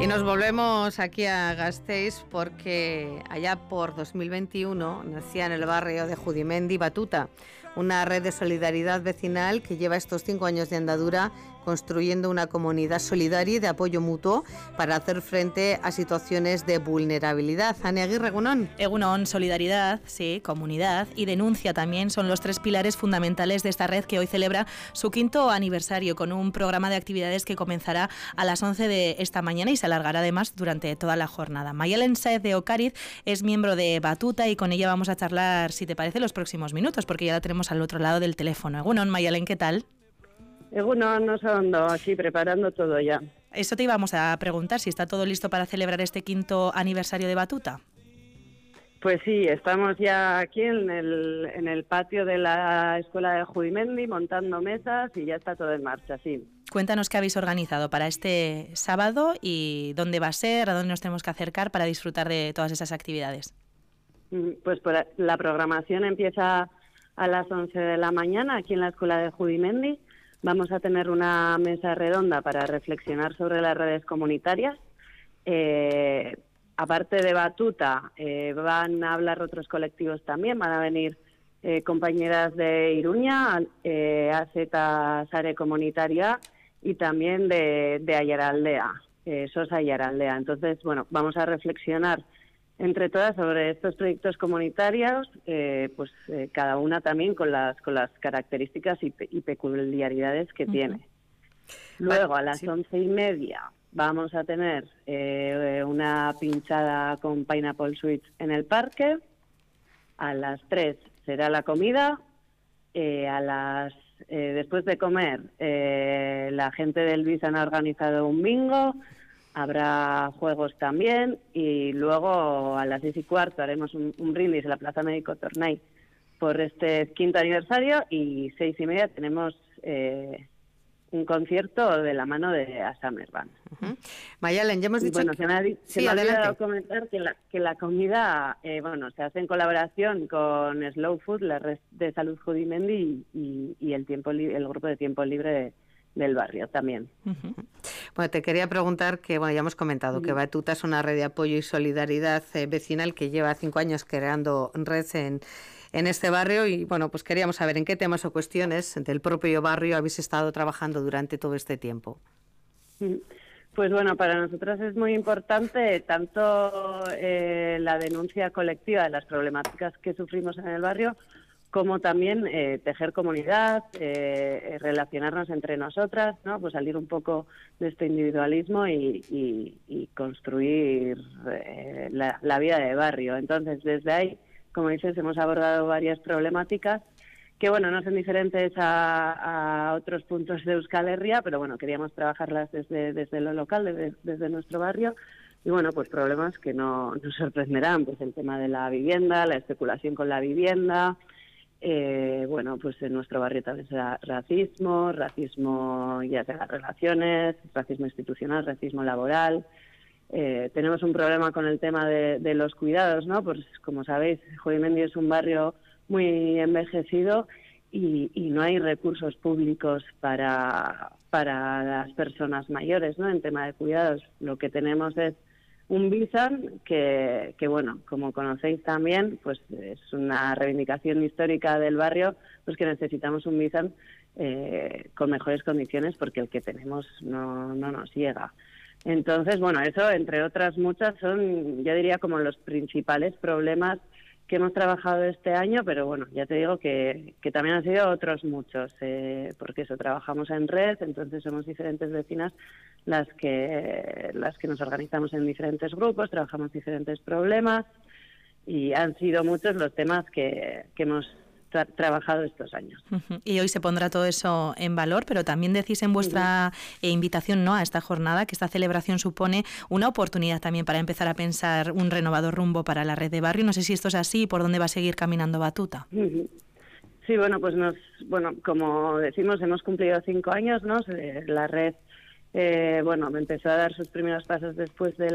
Y nos volvemos aquí a Gasteiz porque allá por 2021 nacía en el barrio de Judimendi Batuta, una red de solidaridad vecinal que lleva estos 5 años de andadura construyendo una comunidad solidaria y de apoyo mutuo para hacer frente a situaciones de vulnerabilidad. Ane Aguirre, Egunon. Egunon, solidaridad, sí, comunidad y denuncia también son los 3 pilares fundamentales de esta red que hoy celebra su 5º aniversario con un programa de actividades que comenzará a las 11 de esta mañana y se alargará además durante toda la jornada. Mayalen Saez de Ocariz es miembro de Batuta y con ella vamos a charlar, si te parece, los próximos minutos porque ya la tenemos al otro lado del teléfono. Egunon, Mayalen, ¿qué tal? Egunon, no Ondo, aquí preparando todo ya. Eso te íbamos a preguntar, si está todo listo para celebrar este 5º aniversario de Batuta. Pues sí, estamos ya aquí en el patio de la escuela de Judimendi montando mesas y ya está todo en marcha, sí. Cuéntanos qué habéis organizado para este sábado y dónde va a ser, a dónde nos tenemos que acercar para disfrutar de todas esas actividades. Pues la programación empieza a las 11 de la mañana aquí en la escuela de Judimendi. Vamos a tener una mesa redonda para reflexionar sobre las redes comunitarias. Aparte de Batuta, van a hablar otros colectivos también. Van a venir compañeras de Iruña, AZ Sare Comunitaria y también de Ayaraldea, SOS Ayaraldea. Entonces, bueno, vamos a reflexionar entre todas sobre estos proyectos comunitarios, cada una también con las características y peculiaridades que tiene. Luego, a las 11:30 vamos a tener una pinchada con Pineapple Sweets en el parque. A las 3 será la comida. Después de comer, la gente del BIS han organizado un bingo. Habrá juegos también y luego a las 6:15 haremos un brindis en la Plaza Médico Tornay por este 5º aniversario y 6:30 tenemos un concierto de la mano de A Summer Band. Mayalen, ya hemos dicho... Bueno, se me ha olvidado comentar que la comida se hace en colaboración con Slow Food, la red de salud Judimendi y el grupo de tiempo libre del barrio también. Bueno, te quería preguntar que, ya hemos comentado que Batuta es una red de apoyo y solidaridad vecinal que lleva 5 años creando red en este barrio y, pues queríamos saber en qué temas o cuestiones del propio barrio habéis estado trabajando durante todo este tiempo. Pues bueno, para nosotros es muy importante tanto la denuncia colectiva de las problemáticas que sufrimos en el barrio como también tejer comunidad, relacionarnos entre nosotras, ¿no? Pues salir un poco de este individualismo y construir la vida de barrio. Entonces, desde ahí, como dices, hemos abordado varias problemáticas que, no son diferentes a otros puntos de Euskal Herria, pero queríamos trabajarlas desde lo local, desde nuestro barrio. Y pues problemas que no nos sorprenderán, pues el tema de la vivienda, la especulación con la vivienda. Pues en nuestro barrio también se da racismo ya sea las relaciones, racismo institucional, racismo laboral. Tenemos un problema con el tema de los cuidados, ¿no? Pues como sabéis, Judimendi es un barrio muy envejecido y no hay recursos públicos para las personas mayores, ¿no? En tema de cuidados, lo que tenemos es un BISAN que como conocéis también, pues es una reivindicación histórica del barrio, pues que necesitamos un BISAN con mejores condiciones porque el que tenemos no nos llega. Entonces, eso, entre otras muchas, son, yo diría, como los principales problemas que hemos trabajado este año, pero ya te digo que también han sido otros muchos, porque trabajamos en red, entonces somos diferentes vecinas las que nos organizamos en diferentes grupos, trabajamos diferentes problemas y han sido muchos los temas que hemos trabajado estos años. Y hoy se pondrá todo eso en valor, pero también decís en vuestra invitación, ¿no?, a esta jornada que esta celebración supone una oportunidad también para empezar a pensar un renovado rumbo para la red de barrio. No sé si esto es así y por dónde va a seguir caminando Batuta. Sí, como decimos, hemos cumplido 5 años, ¿no? La red empezó a dar sus primeros pasos después de